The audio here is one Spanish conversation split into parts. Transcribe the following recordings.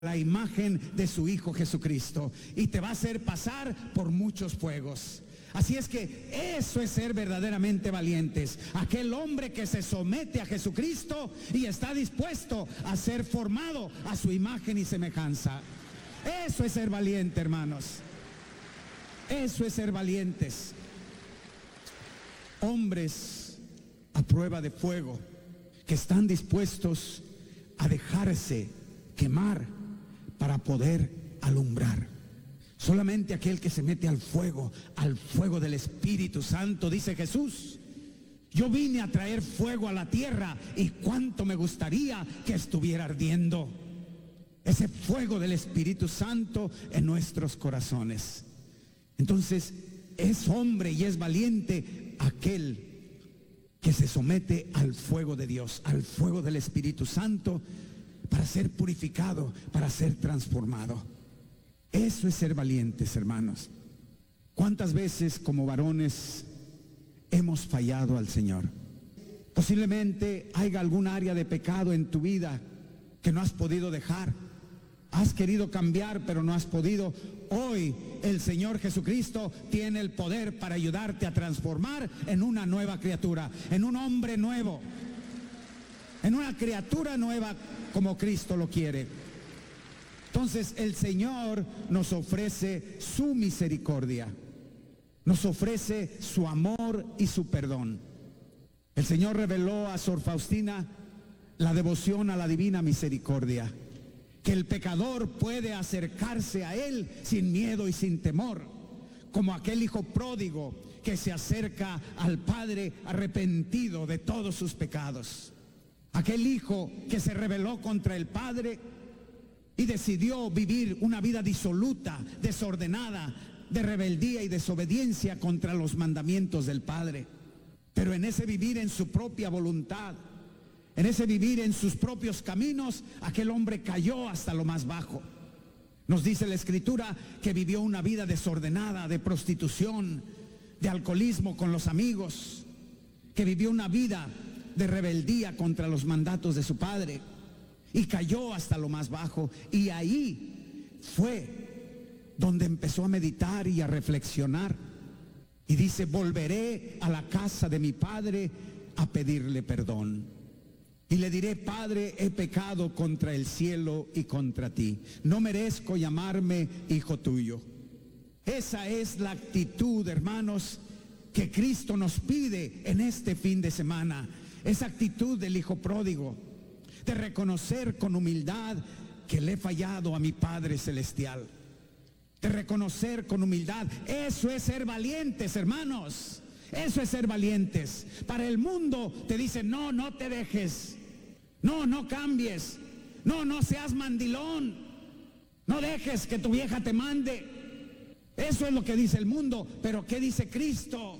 la imagen de su Hijo Jesucristo y te va a hacer pasar por muchos fuegos. Así es que eso es ser verdaderamente valientes. Aquel hombre que se somete a Jesucristo y está dispuesto a ser formado a su imagen y semejanza. Eso es ser valiente, hermanos. Eso es ser valientes. Hombres a prueba de fuego que están dispuestos a dejarse quemar para poder alumbrar. Solamente aquel que se mete al fuego del Espíritu Santo, dice Jesús. Yo vine a traer fuego a la tierra y cuánto me gustaría que estuviera ardiendo ese fuego del Espíritu Santo en nuestros corazones. Entonces es hombre y es valiente aquel que se somete al fuego de Dios, al fuego del Espíritu Santo, para ser purificado, para ser transformado. Eso es ser valientes, hermanos. ¿Cuántas veces como varones hemos fallado al Señor? Posiblemente haya algún área de pecado en tu vida que no has podido dejar. Has querido cambiar, pero no has podido. Hoy el Señor Jesucristo tiene el poder para ayudarte a transformar en una nueva criatura, en un hombre nuevo, en una criatura nueva como Cristo lo quiere. Entonces el Señor nos ofrece su misericordia, nos ofrece su amor y su perdón. El Señor reveló a Sor Faustina la devoción a la divina misericordia, que el pecador puede acercarse a Él sin miedo y sin temor, como aquel hijo pródigo que se acerca al Padre arrepentido de todos sus pecados. Aquel hijo que se rebeló contra el Padre y decidió vivir una vida disoluta, desordenada, de rebeldía y desobediencia contra los mandamientos del Padre. Pero en ese vivir en su propia voluntad, en ese vivir en sus propios caminos, aquel hombre cayó hasta lo más bajo. Nos dice la Escritura que vivió una vida desordenada, de prostitución, de alcoholismo con los amigos, que vivió una vida de rebeldía contra los mandatos de su padre y cayó hasta lo más bajo. Y ahí fue donde empezó a meditar y a reflexionar y dice: volveré a la casa de mi padre a pedirle perdón y le diré: Padre, he pecado contra el cielo y contra ti, no merezco llamarme hijo tuyo. Esa es la actitud, hermanos, que Cristo nos pide en este fin de semana. Esa actitud del hijo pródigo, de reconocer con humildad que le he fallado a mi Padre Celestial, de reconocer con humildad. Eso es ser valientes, hermanos. Eso es ser valientes. Para el mundo te dice: no, no te dejes, no cambies, no seas mandilón, no dejes que tu vieja te mande. Eso es lo que dice el mundo. Pero ¿qué dice Cristo?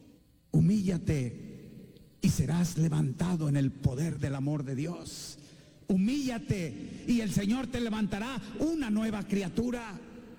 Humíllate y serás levantado en el poder del amor de Dios. Humíllate y el Señor te levantará una nueva criatura.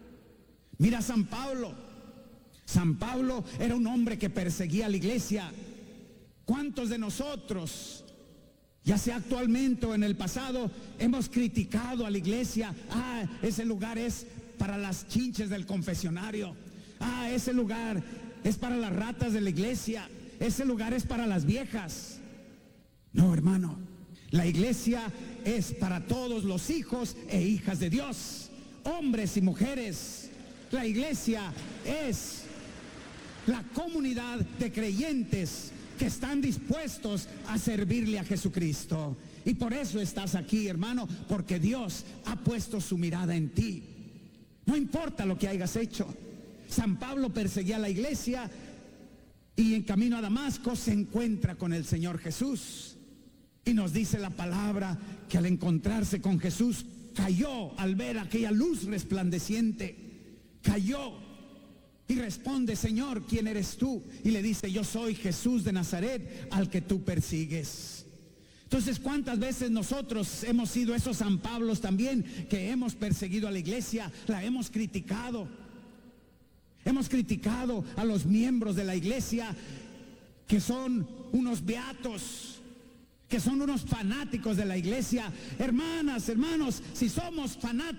Mira San Pablo. San Pablo era un hombre que perseguía a la iglesia. ¿Cuántos de nosotros, ya sea actualmente o en el pasado, hemos criticado a la iglesia? Ese lugar es para las chinches del confesionario. Ese lugar es para las ratas de la iglesia. Ese lugar es para las viejas. No, hermano, la iglesia es para todos los hijos e hijas de Dios, hombres y mujeres. La iglesia es la comunidad de creyentes que están dispuestos a servirle a Jesucristo. Y por eso estás aquí, hermano, porque Dios ha puesto su mirada en ti. No importa lo que hayas hecho. San Pablo perseguía a la iglesia y en camino a Damasco se encuentra con el Señor Jesús. Y nos dice la palabra que al encontrarse con Jesús, cayó al ver aquella luz resplandeciente. Cayó y responde: Señor, ¿quién eres tú? Y le dice: yo soy Jesús de Nazaret, al que tú persigues. Entonces, ¿cuántas veces nosotros hemos sido esos San Pablos también, que hemos perseguido a la iglesia, la hemos criticado? Hemos criticado a los miembros de la iglesia, que son unos beatos, que son unos fanáticos de la iglesia. Hermanas, hermanos, si somos fanáticos